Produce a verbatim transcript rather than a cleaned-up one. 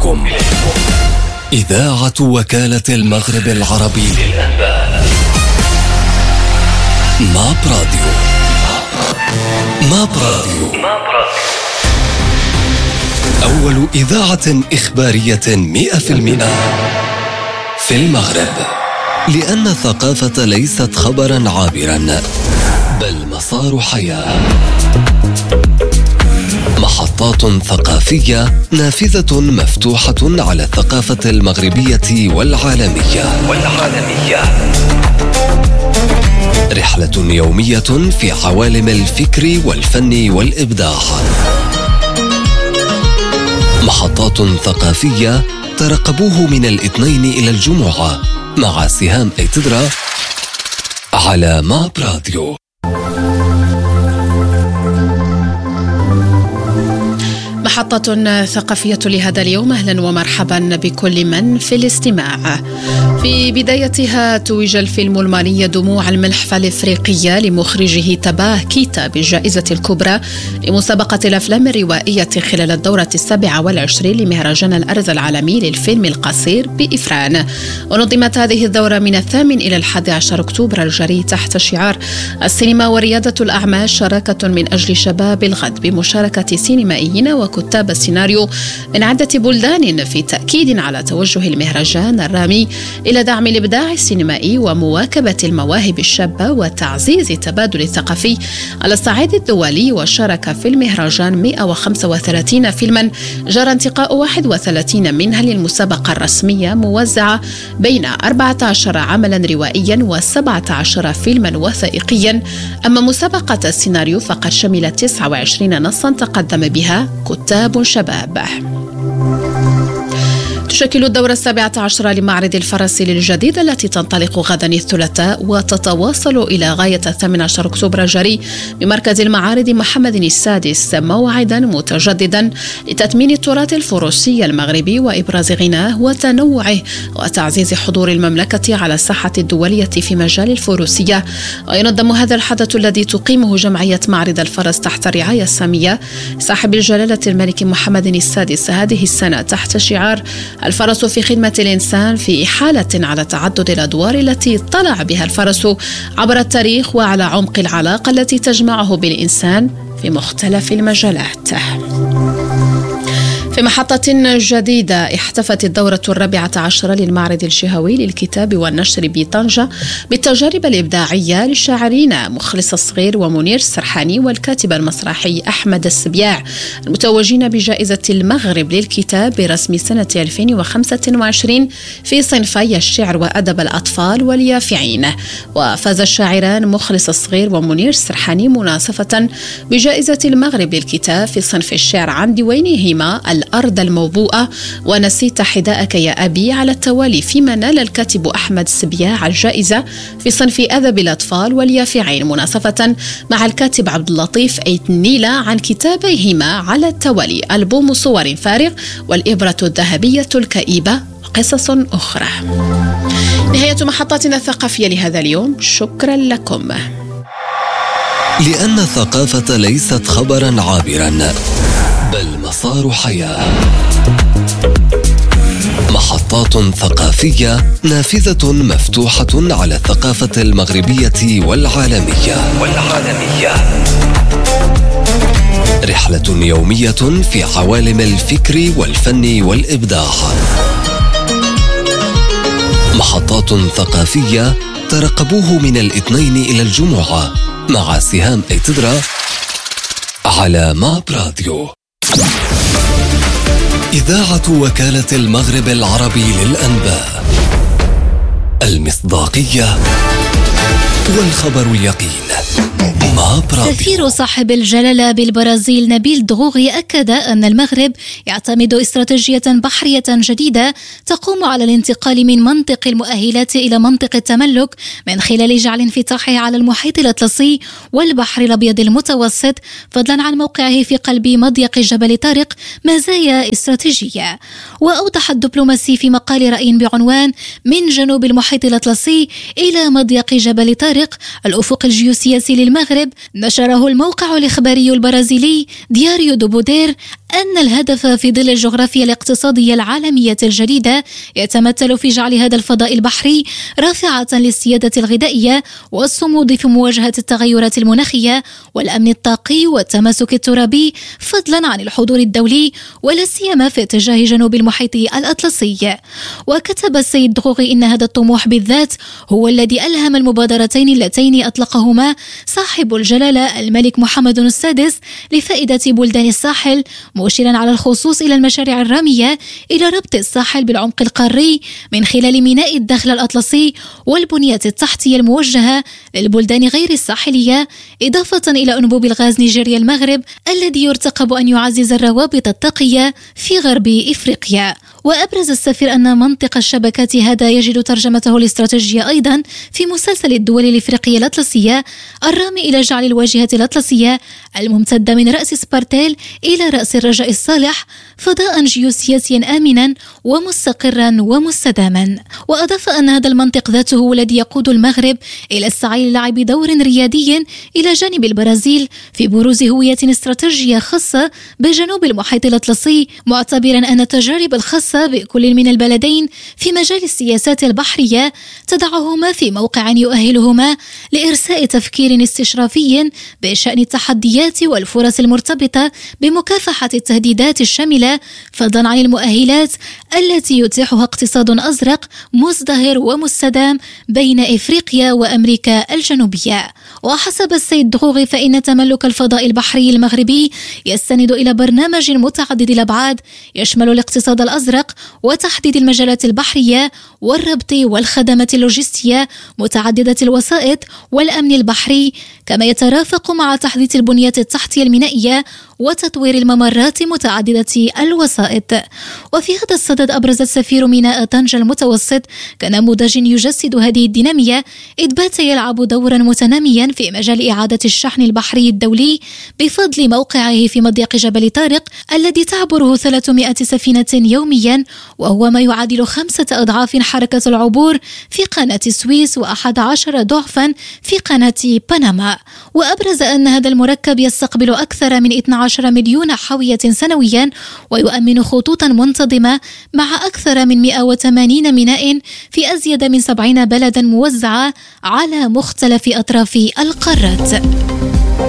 إليكم إذاعة وكالة المغرب العربي للأنباء. ماب راديو. ماب راديو أول إذاعة إخبارية مئة في المئة في المغرب، لأن الثقافة ليست خبرا عابرا بل مسار حياة. محطات ثقافية نافذة مفتوحة على الثقافة المغربية والعالمية والعالمية. رحلة يومية في عوالم الفكر والفن والإبداع. محطات ثقافية ترقبوه من الاثنين إلى الجمعة مع سهام ايتدرا على ماب راديو. محطة ثقافية لهذا اليوم، أهلا ومرحبا بكل من في الاستماع. في بدايتها توج الفيلم الماني دموع الملحفة الإفريقية لمخرجه تباه كيتا بالجائزة الكبرى لمسابقة الأفلام الروائية خلال الدورة السابعة والعشرين لمهرجان الأرز العالمي للفيلم القصير بإفران. ونظمت هذه الدورة من الثامن إلى الحادي عشر أكتوبر الجاري تحت شعار السينما وريادة الأعمال، شراكة من أجل شباب الغد، بمشاركة سينمائيين وكتاب السيناريو من عدة بلدان، في تأكيد على توجه المهرجان الرامي إلى دعم الإبداع السينمائي ومواكبة المواهب الشابة وتعزيز التبادل الثقافي على الصعيد الدولي. وشارك في المهرجان مئة وخمسة وثلاثين فيلما، جرى انتقاء واحد وثلاثين منها للمسابقة الرسمية، موزعة بين أربعة عشر عملا روائيا وسبعة عشر فيلما وثائقيا. أما مسابقة السيناريو فقد شملت تسعة وعشرين نصا تقدم بها كتاب شباب. تشكل الدورة السابعة عشرة لمعرض الفرس للجديد التي تنطلق غدا الثلاثاء وتتواصل إلى غاية الثامن عشر أكتوبر الجاري بمركز المعارض محمد السادس، موعدا متجددا لتثمين التراث الفروسي المغربي وإبراز غناه وتنوعه وتعزيز حضور المملكة على الساحة الدولية في مجال الفروسية. وينظم هذا الحدث الذي تقيمه جمعية معرض الفرس تحت الرعاية السامية صاحب الجلالة الملك محمد السادس هذه السنة تحت شعار الفرس في خدمة الإنسان، في حالة على تعدد الأدوار التي طلع بها الفرس عبر التاريخ وعلى عمق العلاقة التي تجمعه بالإنسان في مختلف المجالات. في محطة جديدة، احتفت الدورة الرابعة عشرة للمعرض الشهوي للكتاب والنشر بطنجة بالتجارب الإبداعية للشاعرين مخلص الصغير ومنير السرحاني والكاتب المسرحي أحمد السبياع، المتوجين بجائزة المغرب للكتاب برسم سنة ألفين وخمسة وعشرين في صنفي الشعر وأدب الأطفال واليافعين. وفاز الشاعران مخلص الصغير ومنير السرحاني مناصفة بجائزة المغرب للكتاب في صنف الشعر عن ديوانهما الأرض الموبوءة ونسيت حذاءك يا أبي على التوالي، فيما نال الكاتب أحمد السبياع الجائزة في صنف أدب الأطفال واليافعين مناصفة مع الكاتب عبد اللطيف أيتنيلة عن كتابيهما على التوالي ألبوم صور فارغ والإبرة الذهبية الكئيبة وقصص أخرى. نهاية محطتنا الثقافية لهذا اليوم، شكرا لكم. لأن الثقافة ليست خبرا عابرا بل مسار حياة. محطات ثقافية نافذة مفتوحة على الثقافة المغربية والعالمية والعالمية. رحلة يومية في عوالم الفكر والفن والإبداع. محطات ثقافية ترقبوه من الاثنين إلى الجمعة مع سهام ايتدرا على ماب راديو. إذاعة وكالة المغرب العربي للأنباء، المصداقية والخبر اليقين. سفير صاحب الجلالة بالبرازيل نبيل دغوغي أكد أن المغرب يعتمد استراتيجية بحرية جديدة تقوم على الانتقال من منطق المؤهلات إلى منطق التملك من خلال جعل انفتاحه على المحيط الأطلسي والبحر الأبيض المتوسط، فضلا عن موقعه في قلب مضيق جبل طارق مزايا استراتيجية. وأوضح الدبلوماسي في مقال رأي بعنوان من جنوب المحيط الأطلسي إلى مضيق جبل طارق الأفق الجيوسياسي للمغرب، نشره الموقع الإخباري البرازيلي دياريو دو بودير أن الهدف في ظل الجغرافيا الاقتصادية العالمية الجديدة يتمثل في جعل هذا الفضاء البحري رافعة للسيادة الغذائية والصمود في مواجهة التغيرات المناخية والأمن الطاقي والتماسك الترابي، فضلا عن الحضور الدولي ولا سيما في اتجاه جنوب المحيط الأطلسي. وكتب السيد دغوغي إن هذا الطموح بالذات هو الذي ألهم المبادرتين اللتين أطلقهما صاحب الجلالة الملك محمد السادس لفائدة بلدان الساحل، مشيرا على الخصوص إلى المشاريع الرامية إلى ربط الساحل بالعمق القاري من خلال ميناء الدخل الأطلسي والبنيات التحتية الموجهة للبلدان غير الساحلية، إضافة إلى أنبوب الغاز نيجيريا المغرب الذي يرتقب أن يعزز الروابط الطاقية في غرب إفريقيا. وأبرز السفير أن منطق الشبكات هذا يجد ترجمته الاستراتيجية أيضا في مسلسل الدول الإفريقية الأطلسية الرامي إلى جعل الواجهة الأطلسية الممتدة من رأس سبارتيل إلى رأس الرجاء الصالح فضاء جيوسياسيا آمنا ومستقرا ومستداما. وأضاف أن هذا المنطق ذاته هو الذي يقود المغرب إلى السعي للعب دور ريادي إلى جانب البرازيل في بروز هوية استراتيجية خاصة بجنوب المحيط الأطلسي، معتبرا أن التجارب الخاصة بكل من البلدين في مجال السياسات البحرية تضعهما في موقع يؤهلهما لإرساء تفكير استشرافي بشأن التحديات والفرص المرتبطة بمكافحة التهديدات الشاملة، فضلا عن المؤهلات التي يتيحها اقتصاد أزرق مزدهر ومستدام بين إفريقيا وأمريكا الجنوبية. وحسب السيد دغوغي فإن تملك الفضاء البحري المغربي يستند إلى برنامج متعدد الأبعاد يشمل الاقتصاد الأزرق وتحديد المجالات البحرية والربط والخدمات اللوجستية متعددة الوسائط والأمن البحري، كما يترافق مع تحديث البنيات التحتية المينائية وتطوير الممرات متعددة الوسائط. وفي هذا الصدد أبرز السفير ميناء طنجة المتوسط كنموذج يجسد هذه الدينامية، إذ بات يلعب دورا متناميا في مجال إعادة الشحن البحري الدولي بفضل موقعه في مضيق جبل طارق الذي تعبره ثلاثمائة سفينة يوميا، وهو ما يعادل خمسة أضعاف حركة العبور في قناة السويس وأحد عشر ضعفا في قناة بنما. وأبرز أن هذا المركب يستقبل أكثر من اثني عشر مليون حاوية سنويا ويؤمن خطوطا منتظمة مع أكثر من مئة وثمانين ميناء في أزيد من سبعين بلدا موزعة على مختلف أطراف القارات.